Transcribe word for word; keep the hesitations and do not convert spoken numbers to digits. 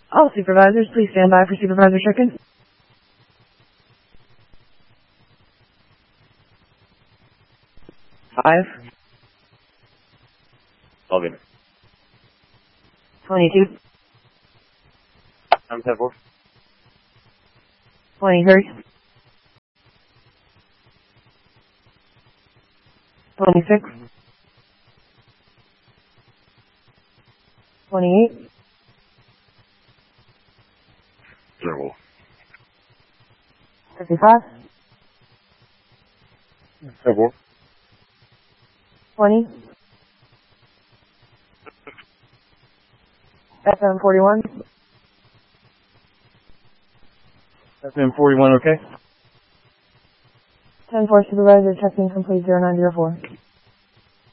All supervisors, please stand by for supervisor check-in. Five. Login. Twenty-two. I'm ten four. Twenty-three. Twenty-six. Twenty-eight. Zero. Fifty-five. ten four. Twenty. F M forty-one. F M forty-one, okay? ten four supervisor, check-in complete zero nine zero four.